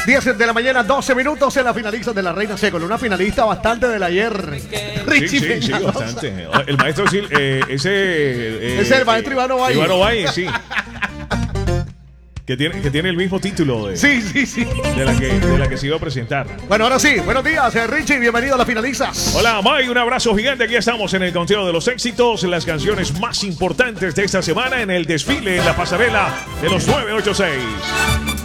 10 de la mañana, 12 minutos en la finalista de la Reina C, con una finalista bastante del ayer. Richie Sí, bastante. El maestro sí, ese es el maestro Ivano Valle. Ivano Valle, sí. Que tiene el mismo título Sí. de la que se iba a presentar. Bueno, ahora sí, buenos días, Richie, bienvenido a las finalistas. Hola, May, un abrazo gigante. Aquí estamos en el conteo de los éxitos, las canciones más importantes de esta semana en el desfile en la pasarela de los 986.